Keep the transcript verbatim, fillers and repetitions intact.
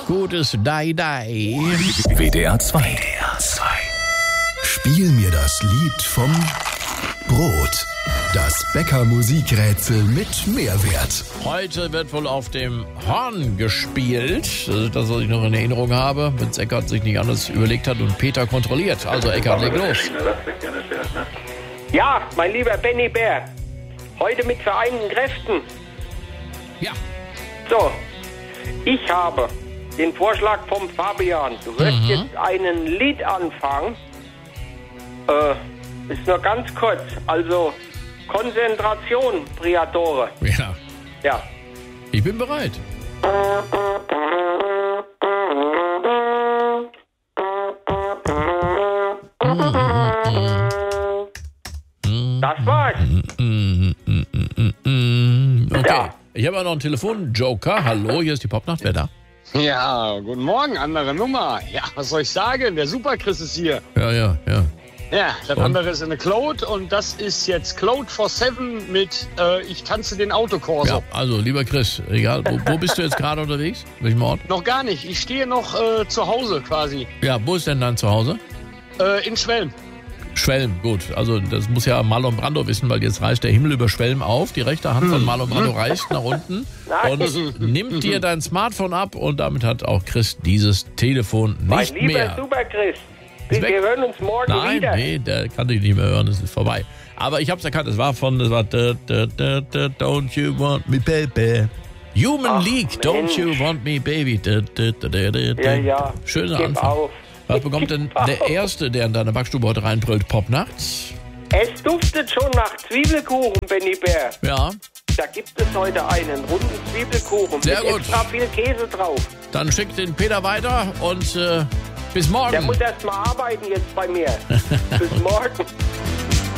Gutes Dai-Dai. W D R zwei. W D R zwei. Spiel mir das Lied vom Brot. Das Bäcker-Musikrätsel mit Mehrwert. Heute wird wohl auf dem Horn gespielt. Das ist das, was ich noch in Erinnerung habe, wenn es Eckart sich nicht anders überlegt hat und Peter kontrolliert. Also Eckart, leg los. Ja, mein lieber Benny Bär. Heute mit vereinten Kräften. Ja. So, ich habe den Vorschlag vom Fabian. Du wirst Mhm. jetzt einen Lied anfangen. Äh, ist nur ganz kurz. Also, Konzentration, Priatore. Ja. Ja. Ich bin bereit. Das war's. Okay. Ja. Ich habe auch noch einen Telefonjoker. Hallo, hier ist die Popnacht. Wer da? Ja, guten Morgen, andere Nummer. Ja, was soll ich sagen? Der Super-Chris ist hier. Ja, ja, ja. Ja, das Und? andere ist eine Claude und das ist jetzt Claude for Seven mit äh, Ich tanze den Autokorso. Ja, also lieber Chris, egal, wo, wo bist du jetzt gerade unterwegs? Welchem Ort? Noch gar nicht. Ich stehe noch äh, zu Hause quasi. Ja, wo ist denn dein Zuhause? Äh, in Schwelm. Schwelm, gut. Also das muss ja Marlon Brando wissen, weil jetzt reißt der Himmel über Schwelm auf. Die rechte Hand von Marlon Brando reißt nach unten und nimmt dir dein Smartphone ab und damit hat auch Chris dieses Telefon Mein nicht lieber mehr. Super-Chris. Ist Wir weg. hören uns morgen Nein, wieder. nee, der kann dich nicht mehr hören, das ist vorbei. Aber ich hab's erkannt, es war von, das war da, da, da, da, Don't you want me, baby. Human Ach, League, Don't Mensch. you want me, baby. Da, da, da, da, da, da. Ja, ja. Schöner Gib Anfang. auf. Was bekommt denn Gib der auf. Erste, der in deine Backstube heute reinbrüllt? Popnachts? Es duftet schon nach Zwiebelkuchen, Benny Bär. Ja, Da gibt es heute einen runden Zwiebelkuchen Sehr mit gut. extra viel Käse drauf. dann schick den Peter weiter und äh, bis morgen. Der muss erst mal arbeiten jetzt bei mir. Bis morgen.